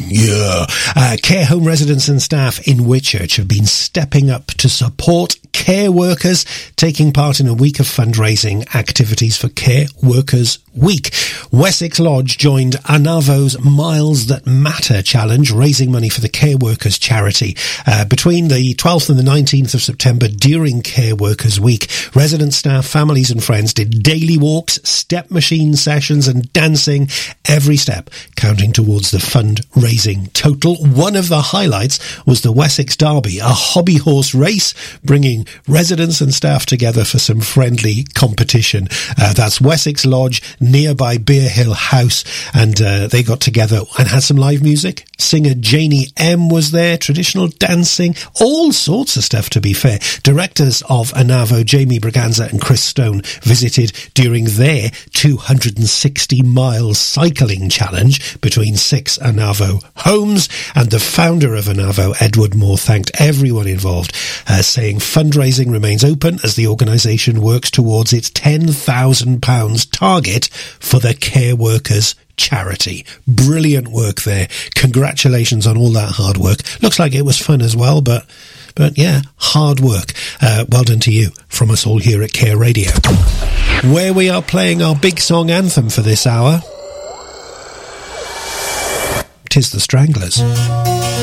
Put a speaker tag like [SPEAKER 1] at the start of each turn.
[SPEAKER 1] Yeah. Care home residents and staff in Whitchurch have been stepping up to support care workers, taking part in a week of fundraising activities for Care Workers Week. Wessex Lodge joined Anavo's Miles That Matter challenge, raising money for the Care Workers charity. Between the 12th and the 19th of September, during Care Workers Week, residents, staff, families and friends did daily walks, step machine sessions and dancing, every step counting towards the fundraising total. One of the highlights was the Wessex Derby, a hobby horse race, bringing residents and staff together for some friendly competition. That's Wessex Lodge, nearby Beer Hill House, and they got together and had some live music. Singer Janie M was there, traditional dancing, all sorts of stuff, to be fair. Directors of Anavo, Jamie Braganza and Chris Stone, visited during their 260-mile cycling challenge between 6 Anavo homes, and the founder of Anavo, Edward Moore, thanked everyone involved, saying fundraising remains open as the organisation works towards its £10,000 target for the Care Workers charity. Brilliant work there. Congratulations on all that hard work. Looks like it was fun as well, but yeah, hard work. Well done to you from us all here at Care Radio, where we are playing our big song anthem for this hour. 'Tis the Stranglers.